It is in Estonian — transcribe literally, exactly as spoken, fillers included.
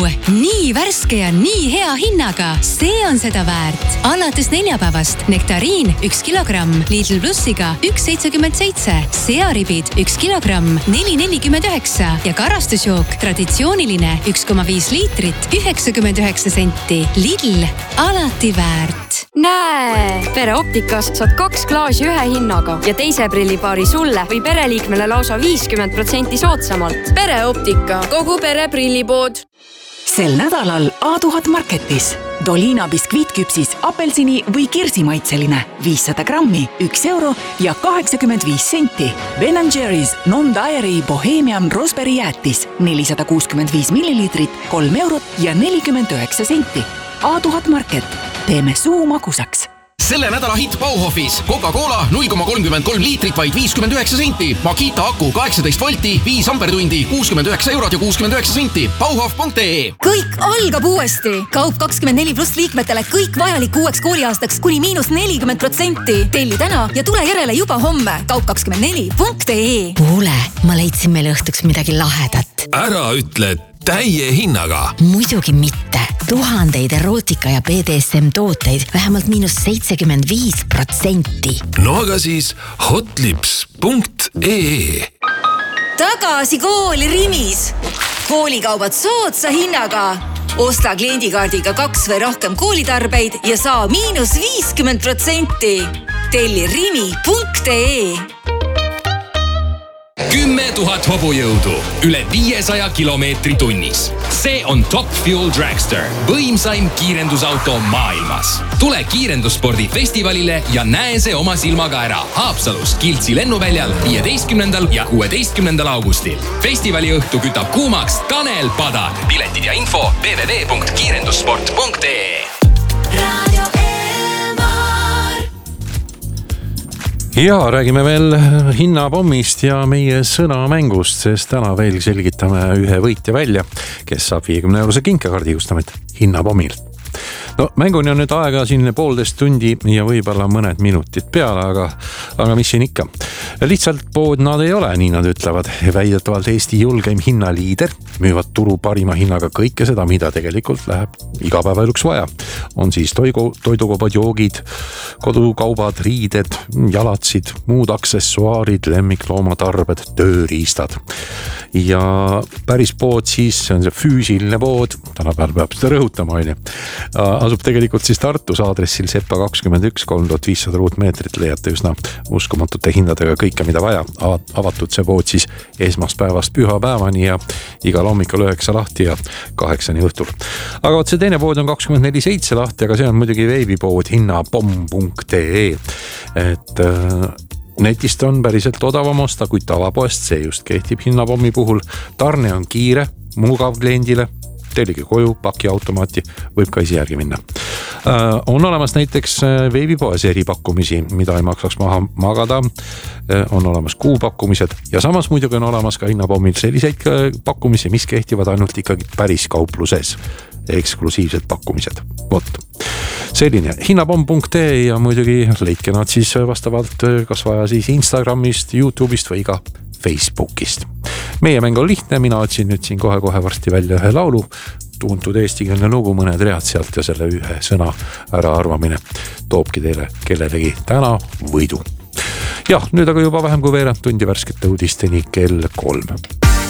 nii värske ja nii hea hinnaga. See on seda väärt. Alates neljapäevast nektariin üks kilogramm Lidl Plussiga üks seitsekümmend seitse, searibid üks kilogramm neli nelikümmend üheksa ja karastusjook traditsiooniline üks koma viis liitrit üheksakümmend üheksa senti. Lidl, alati väärt. Näe, Pereoptikas saad kaks klaasi ühe hinnaga ja teise prillipaari sulle või pereliikmele lausa viiskümmend protsenti soodsamalt. Pereoptika, kogu pere prillipood. Sel nädalal A tuhat Marketis. Dolina biskviitküpsis apelsini või kirsimaitseline viissada grammi, üks euro ja kaheksakümmend viis senti. Ben and Jerry's Non-Dairy Bohemian Raspberry jäätis nelisada kuuskümmend viis milliliitrit, kolm eurot ja nelikümmend üheksa senti. A tuhat Market. Teeme suu magusaks. Selle nädala hitt Bauhofis. Coca-Cola null koma kolmkümmend kolm liitrit vaid viiskümmend üheksa senti. Makita aku kaheksateist volti, viis ampertundi, kuuskümmend üheksa eurot ja kuuskümmend üheksa senti. Bauhof punkt ee. Kõik algab uuesti. Kaup kakskümmend neli pluss liikmetele kõik vajalik uueks kooliaastaks kuni miinus nelikümmend protsenti. Telli täna ja tule järele juba homme. Kaup kakskümmend neli punkt ee. Kuule, ma leidsin meile õhtuks midagi lahedat. Ära ütle täie hinnaga. Muidugi mitte. Tuhandeid erootika ja B D S M tooteid vähemalt miinus seitsekümmend viis protsenti. No aga siis hotlips punkt ee. Tagasi kooli Rimis. Koolikaubad soodsa hinnaga. Osta kliendikaardiga kaks või rohkem koolitarbeid ja saa miinus viiskümmend protsenti. Telli rimi punkt ee. kümme tuhat hobujõudu, üle viiesaja kilomeetri tunnis. See on Top Fuel Dragster, võimsaim kiirendusauto maailmas. Tule kiirendusspordi festivalile ja näe see oma silmaga ära Haapsalus Kiltsi lennuväljal viieteistkümnendal ja kuueteistkümnendal augustil. Festivali õhtu kütab kuumaks Tanel Padar. Piletid ja info w w w punkt kiirendussport punkt ee. Radio Elmar. Ja räägime veel hinnapommist ja meie sõnamängust, sest täna veel selgitame ühe võitja välja, kes saab viiekümne eurose kinkekaardi just nimelt hinnapommil. No mänguni on nüüd aega siin poolteist tundi ja võib-olla mõned minutit peale, aga, aga mis siin ikka. Lihtsalt pood nad ei ole, nii nad ütlevad. Väidetavalt Eesti julgeim hinnaliider müüvad turu parima hinnaga kõike seda, mida tegelikult läheb igapäevaeluks vaja. On siis toidu, toidukaubad, joogid, kodukaubad, riided, jalatsid, muud aksessuaarid, lemmikloomatarbed, tööriistad. Ja päris pood siis, see on see füüsiline pood, tänapäeval peab seda rõhutama, oli. Asub tegelikult siis Tartus aadressil Sepa kakskümmend üks, kolm tuhat viissada ruutmeetrit, leiate üsna uskomatute hindadega kõike, mida vaja. Avatud see pood siis esmaspäevast pühapäevani ja igal hommikul üheksa lahti ja kaheksani õhtul. Aga oot see teine pood on kakskümmend neli seitse lahti, aga see on muidugi veebipood hinnapomm punkt ee. Et äh, netist on päriselt odavam osta kui tavapoest, see just kehtib hinnapommi puhul. Tarne on kiire, mugav kliendile. Tellige koju, paki automaati, võib ka isi järgi minna. Uh, on olemas näiteks veebipoes eripakkumisi, mida ei maksaks maha magada. Uh, on olemas kuupakkumised ja samas muidugi on olemas ka hinnapommil selliseid pakkumisi, mis kehtivad ainult ikkagi päris kaupluses. Eksklusiivsed pakkumised. Vot. Selline hinnapomm punkt ee ja muidugi leidke nad siis vastavalt kas vaja siis Instagramist, YouTube'ist või ka Facebookist. Meie mäng on lihtne, mina otsin nüüd siin kohe-kohe varsti välja ühe laulu, tuntud eestikeelne lugu, mõned read sealt ja selle ühe sõna ära arvamine toobki teile kellelegi täna võidu. Jah, nüüd aga juba vähem kui veerand tundi värskete uudisteni kell kolm.